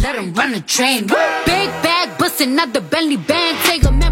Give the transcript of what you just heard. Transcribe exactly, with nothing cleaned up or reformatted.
let him run the train. Big bag bustin' out the Bentley bag, take a